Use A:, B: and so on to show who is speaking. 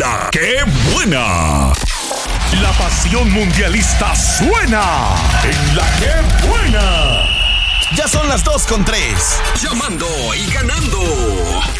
A: La que buena. La pasión mundialista suena en La que buena.
B: Ya son las 2:03.
C: Llamando y ganando.